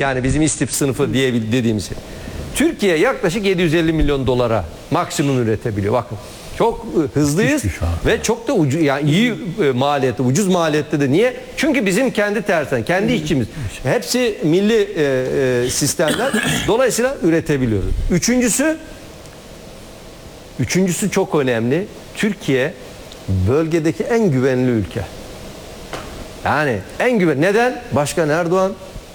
Yani bizim istif sınıfı diye dediğimiz şey. Türkiye yaklaşık 750 milyon dolara maksimum üretebiliyor. Bakın çok hızlıyız ve çok da yani iyi maliyette, ucuz maliyette de. Niye? Çünkü bizim kendi tersen, kendi işçimiz. Hepsi milli sistemler. Dolayısıyla üretebiliyoruz. Üçüncüsü çok önemli. Türkiye bölgedeki en güvenli ülke. Yani en güvenli. Neden? Başkan Erdoğan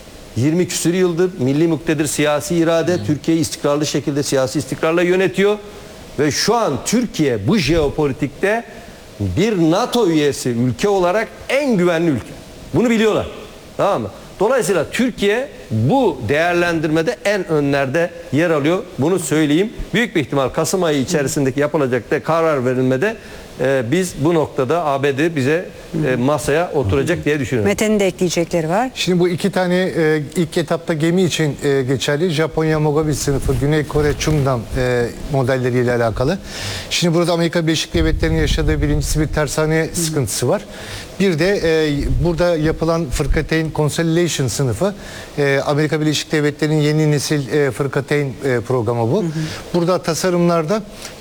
20 küsur yıldır milli muktedir siyasi irade Türkiye'yi istikrarlı şekilde siyasi istikrarla yönetiyor. Ve şu an Türkiye bu jeopolitikte bir NATO üyesi ülke olarak en güvenli ülke. Bunu biliyorlar. Tamam mı? Dolayısıyla Türkiye bu değerlendirmede en önlerde yer alıyor. Bunu söyleyeyim. Büyük bir ihtimal Kasım ayı içerisindeki yapılacak da karar verilmede biz bu noktada ABD bize masaya oturacak diye düşünüyorum. Mete'nin de ekleyecekleri var. Şimdi bu iki tane ilk etapta gemi için geçerli. Japonya Mogabe sınıfı, Güney Kore Chungdam modelleriyle alakalı. Şimdi burada Amerika Birleşik Devletleri'nin yaşadığı birincisi bir tersane sıkıntısı var. Bir de burada yapılan fırkateyn Constellation sınıfı, Amerika Birleşik Devletleri'nin yeni nesil fırkateyn programı bu. Burada tasarımlarda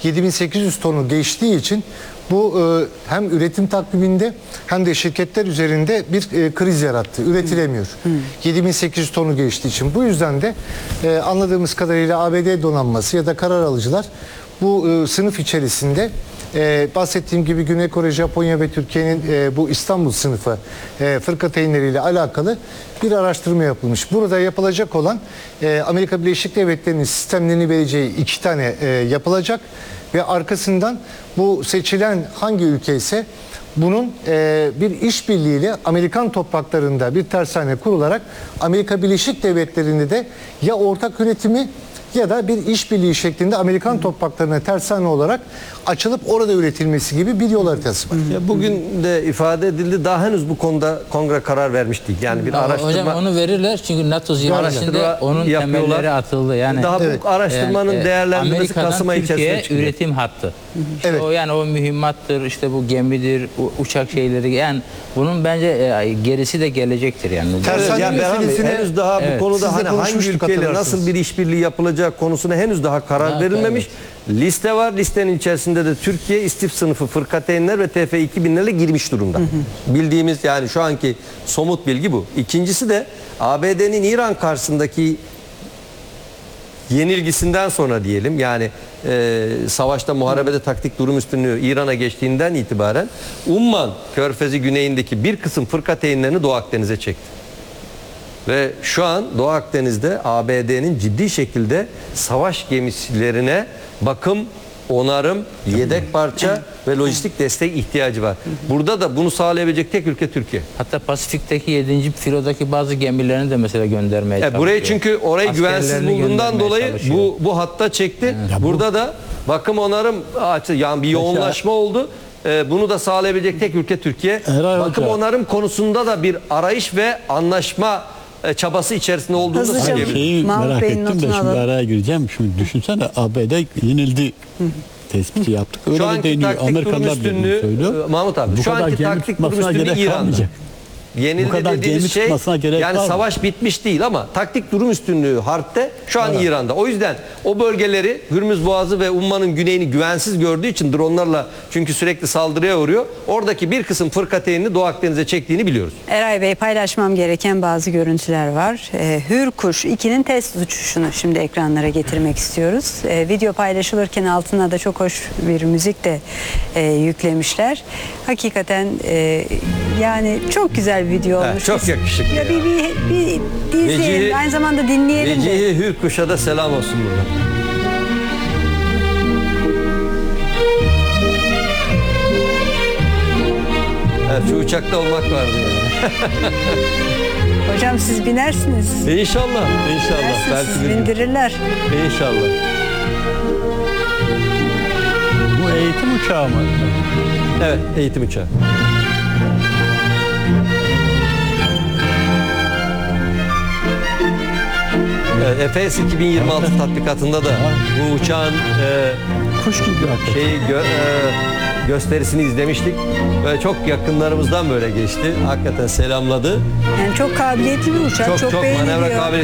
7800 tonu geçtiği için bu hem üretim takviminde hem de şirketler üzerinde bir kriz yarattı. Üretilemiyor. 7800 tonu geçtiği için. Bu yüzden de anladığımız kadarıyla ABD donanması ya da karar alıcılar bu sınıf içerisinde bahsettiğim gibi Güney Kore, Japonya ve Türkiye'nin bu İstanbul sınıfı fırkateynleriyle alakalı bir araştırma yapılmış. Burada yapılacak olan Amerika Birleşik Devletleri'nin sistemlerini vereceği 2 tane yapılacak ve arkasından bu seçilen hangi ülke ise bunun bir işbirliğiyle Amerikan topraklarında bir tersane kurularak Amerika Birleşik Devletleri'nde de ya ortak üretimi ya da bir işbirliği şeklinde Amerikan topraklarına tersane olarak açılıp orada üretilmesi gibi bir yol haritası var. Ya bugün de ifade edildi. Daha henüz bu konuda kongre karar vermiş değil. Yani bir araştırma. Hocam onu verirler çünkü NATO ziyaretinde onun temelleri atıldı. Yani daha bu araştırmanın değerlendirmesi Kasım ayı içerisinde çıkıyor. Üretim hattı. İşte Evet. o yani o mühimmattır, işte bu gemidir, uçak şeyleri, yani bunun bence gerisi de gelecektir yani. Tersane Yani meselesine henüz daha bu konuda sizle hangi konuşmuştuk, ülkeyle hatırlarsınız. nasıl bir işbirliği yapılacağı konusuna henüz daha karar verilmemiş. Liste var. Listenin içerisinde de Türkiye istif sınıfı fırkateynler ve TF-2000'lerle girmiş durumda. Bildiğimiz yani şu anki somut bilgi bu. İkincisi de ABD'nin İran karşısındaki yenilgisinden sonra diyelim, yani savaşta muharebede taktik durum üstünlüğü İran'a geçtiğinden itibaren Umman Körfezi güneyindeki bir kısım fırkateynlerini Doğu Akdeniz'e çekti. Ve şu an Doğu Akdeniz'de ABD'nin ciddi şekilde savaş gemilerine bakım, onarım, yedek parça ve lojistik destek ihtiyacı var. Burada da bunu sağlayabilecek tek ülke Türkiye. Hatta Pasifik'teki 7. filodaki bazı gemilerini de mesela göndermeye çalışıyor. Burayı çünkü orayı güvensiz Askerlerini bulduğundan göndermeye dolayı çalışıyor. bu hatta çekti. Burada da bakım, onarım yani bir yoğunlaşma oldu. Bunu da sağlayabilecek tek ülke Türkiye. Bakım, onarım konusunda da bir arayış ve anlaşma çabası içerisinde olduğunu Hızlıca söyleyebilirim. Şeyi Mahmut merak Bey'in ettim de notunu şimdi alalım. araya gireceğim. Şimdi düşünsene, ABD yenildi tespiti yaptık. Öyle Şu de anki deniyor. taktik durum Amerikalılar üstünlüğü söylüyor. Mahmut abi, Bu şu kadar anki gemi taktik durum tutmasına üstünlüğü gerek İran'da. kalmayacak. Yenildi Bu kadar dediğimiz gemi şey, tutmasına gerek yani var mı? savaş bitmiş değil ama taktik durum üstünlüğü harpte şu an İran'da. O yüzden o bölgeleri, Hürmüz Boğazı ve Umman'ın güneyini güvensiz gördüğü için dronlarla, çünkü sürekli saldırıya uğruyor. Oradaki bir kısım fırkateynini Doğu Akdeniz'e çektiğini biliyoruz. Eray Bey, paylaşmam gereken bazı görüntüler var. Hürkuş 2'nin test uçuşunu şimdi ekranlara getirmek istiyoruz. Video paylaşılırken altına da çok hoş bir müzik de yüklemişler. Hakikaten yani çok güzel bir video olmuş. Çok yakışıklı ya. Bir izleyelim, aynı zamanda dinleyelim de. Vecihi Hürkuş'a da selam olsun buradan. Evet, şu uçakta olmak vardı yani. Hocam siz binersiniz. İnşallah, inşallah. Binersiniz, Belki sizi bir gün. indirirler. İnşallah. Bu eğitim uçağı mı? Evet, eğitim uçağı. Evet, Efes 2026 tatbikatında da bu uçağın Kuş gibi hakikaten. gösterisini izlemiştik. Böyle çok yakınlarımızdan böyle geçti. Hakikaten selamladı. Yani çok kabiliyetli bir uçak, çok Çok manevra beğeniliyor. kabiliyeti